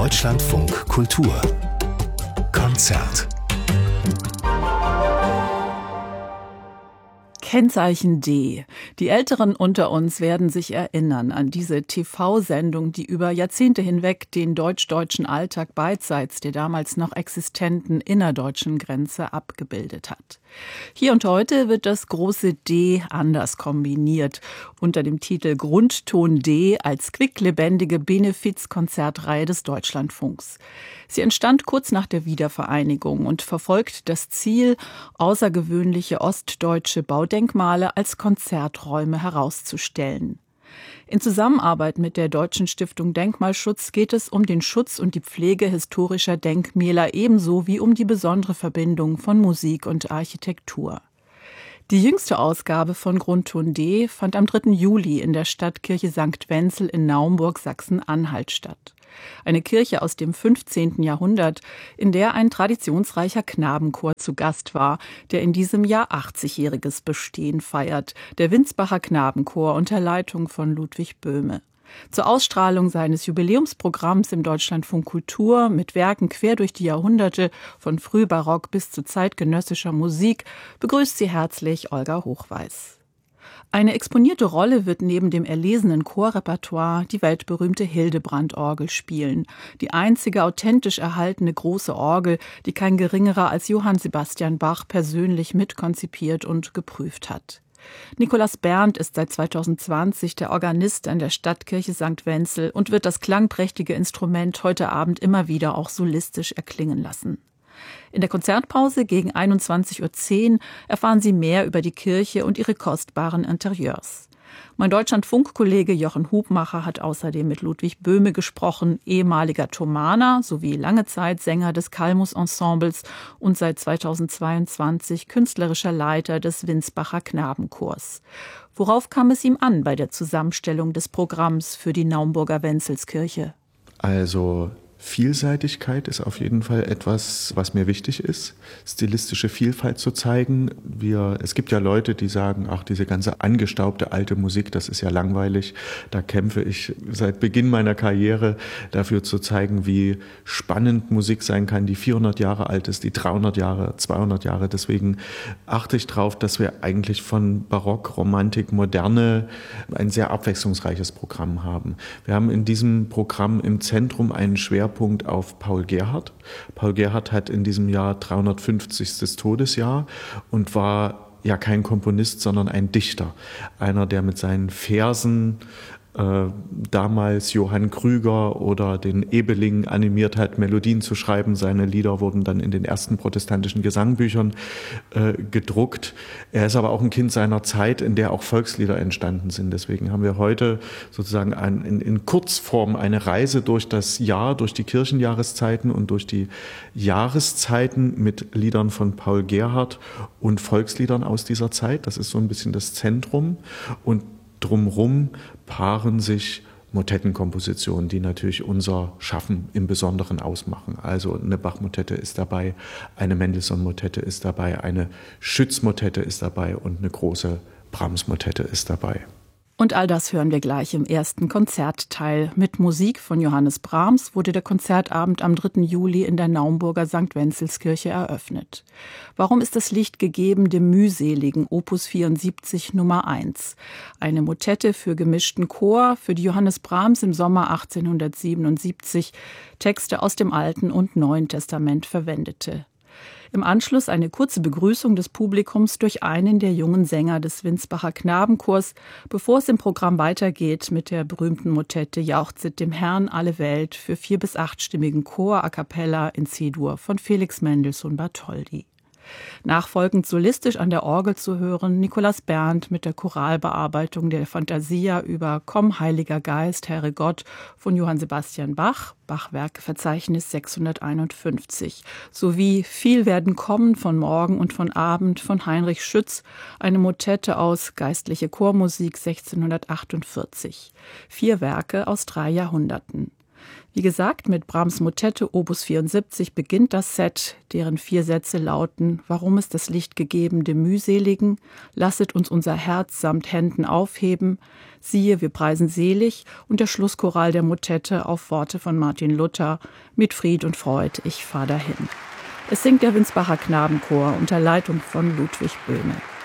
Deutschlandfunk Kultur Konzert. Kennzeichen D. Die Älteren unter uns werden sich erinnern an diese TV-Sendung, die über Jahrzehnte hinweg den deutsch-deutschen Alltag beidseits der damals noch existenten innerdeutschen Grenze abgebildet hat. Hier und heute wird das große D anders kombiniert, unter dem Titel Grundton D als quicklebendige Benefizkonzertreihe des Deutschlandfunks. Sie entstand kurz nach der Wiedervereinigung und verfolgt das Ziel, außergewöhnliche ostdeutsche Baudenkmale als Konzerträume herauszustellen. In Zusammenarbeit mit der Deutschen Stiftung Denkmalschutz geht es um den Schutz und die Pflege historischer Denkmäler ebenso wie um die besondere Verbindung von Musik und Architektur. Die jüngste Ausgabe von Grundton D fand am 3. Juli in der Stadtkirche St. Wenzel in Naumburg, Sachsen-Anhalt statt. Eine Kirche aus dem 15. Jahrhundert, in der ein traditionsreicher Knabenchor zu Gast war, der in diesem Jahr 80-jähriges Bestehen feiert, der Winsbacher Knabenchor unter Leitung von Ludwig Böhme. Zur Ausstrahlung seines Jubiläumsprogramms im Deutschlandfunk Kultur mit Werken quer durch die Jahrhunderte, von Frühbarock bis zu zeitgenössischer Musik, begrüßt sie herzlich Olga Hochweis. Eine exponierte Rolle wird neben dem erlesenen Chorrepertoire die weltberühmte Hildebrand-Orgel spielen. Die einzige authentisch erhaltene große Orgel, die kein geringerer als Johann Sebastian Bach persönlich mitkonzipiert und geprüft hat. Nikolaus Berndt ist seit 2020 der Organist an der Stadtkirche St. Wenzel und wird das klangprächtige Instrument heute Abend immer wieder auch solistisch erklingen lassen. In der Konzertpause gegen 21:10 Uhr erfahren Sie mehr über die Kirche und ihre kostbaren Interieurs. Mein Deutschlandfunk-Kollege Jochen Hubmacher hat außerdem mit Ludwig Böhme gesprochen, ehemaliger Thomaner sowie lange Zeit Sänger des Calmus-Ensembles und seit 2022 künstlerischer Leiter des Winsbacher Knabenchors. Worauf kam es ihm an bei der Zusammenstellung des Programms für die Naumburger Wenzelskirche? Also Vielseitigkeit ist auf jeden Fall etwas, was mir wichtig ist, stilistische Vielfalt zu zeigen. Es gibt ja Leute, die sagen, ach, diese ganze angestaubte alte Musik, das ist ja langweilig. Da kämpfe ich seit Beginn meiner Karriere dafür zu zeigen, wie spannend Musik sein kann, die 400 Jahre alt ist, die 300 Jahre, 200 Jahre. Deswegen achte ich darauf, dass wir eigentlich von Barock, Romantik, Moderne ein sehr abwechslungsreiches Programm haben. Wir haben in diesem Programm im Zentrum einen Schwerpunkt auf Paul Gerhardt. Paul Gerhardt hat in diesem Jahr 350. Todesjahr und war ja kein Komponist, sondern ein Dichter. Einer, der mit seinen Versen damals Johann Krüger oder den Ebeling animiert hat, Melodien zu schreiben. Seine Lieder wurden dann in den ersten protestantischen Gesangbüchern gedruckt. Er ist aber auch ein Kind seiner Zeit, in der auch Volkslieder entstanden sind. Deswegen haben wir heute sozusagen in Kurzform eine Reise durch das Jahr, durch die Kirchenjahreszeiten und durch die Jahreszeiten mit Liedern von Paul Gerhardt und Volksliedern aus dieser Zeit. Das ist so ein bisschen das Zentrum. Und drumherum paaren sich Motettenkompositionen, die natürlich unser Schaffen im Besonderen ausmachen. Also eine Bach-Motette ist dabei, eine Mendelssohn-Motette ist dabei, eine Schütz-Motette ist dabei und eine große Brahms-Motette ist dabei. Und all das hören wir gleich im ersten Konzertteil. Mit Musik von Johannes Brahms wurde der Konzertabend am 3. Juli in der Naumburger St. Wenzelskirche eröffnet. Warum ist das Licht gegeben dem mühseligen Opus 74 Nummer 1? Eine Motette für gemischten Chor, für die Johannes Brahms im Sommer 1877 Texte aus dem Alten und Neuen Testament verwendete. Im Anschluss eine kurze Begrüßung des Publikums durch einen der jungen Sänger des Winsbacher Knabenchors, bevor es im Programm weitergeht mit der berühmten Motette Jauchzet dem Herrn alle Welt für 4- bis 8-stimmigen Chor a cappella in C-Dur von Felix Mendelssohn Bartholdy. Nachfolgend solistisch an der Orgel zu hören, Nikolaus Berndt mit der Choralbearbeitung der Fantasia über Komm, Heiliger Geist, Herre Gott von Johann Sebastian Bach, Bachwerkeverzeichnis 651, sowie Viel werden kommen von Morgen und von Abend von Heinrich Schütz, eine Motette aus Geistliche Chormusik 1648. 4 Werke aus 3 Jahrhunderten. Wie gesagt, mit Brahms Motette Opus 74 beginnt das Set, deren 4 Sätze lauten: Warum ist das Licht gegeben dem Mühseligen? Lasset uns unser Herz samt Händen aufheben. Siehe, wir preisen selig. Und der Schlusschoral der Motette auf Worte von Martin Luther: Mit Fried und Freud, ich fahr dahin. Es singt der Winsbacher Knabenchor unter Leitung von Ludwig Böhme.